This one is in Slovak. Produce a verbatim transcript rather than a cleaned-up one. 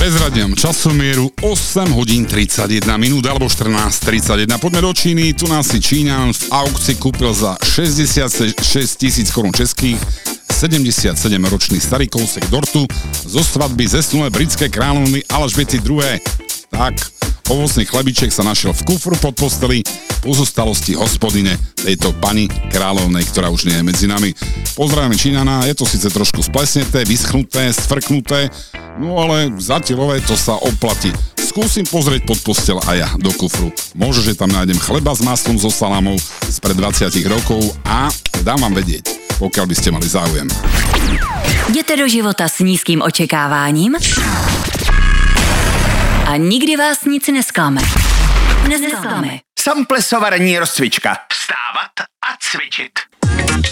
Prezradím časomieru osem hodín tridsaťjeden minút alebo štrnásť tridsaťjeden. Poďme do Číny, tu nás si Číňan v aukcii kúpil za šesťdesiatšesť tisíc korún českých sedemdesiatsedemročný starý kousek dortu zo svadby zesnulé britskej kráľovny Alžbety druhej. Tak, ovocný chlebiček sa našiel v kufru pod posteli pozostalosti hospodine tejto pani kráľovnej, ktorá už nie je medzi nami. Pozdravujeme Číňana, je to síce trošku splesneté, vyschnuté, stvrknuté, no ale zatiaľové to sa oplatí. Skúsim pozrieť pod postel a ja do kufru. Možno, že tam nájdem chleba s maslom so salámou spred dvadsať rokov a dám vám vedieť, pokiaľ by ste mali záujem. Jděte do života s nízkým očekáváním a nikdy vás nic nesklame. Nesklame. Samplesovarenní rozcvička. Vstávat a cvičit.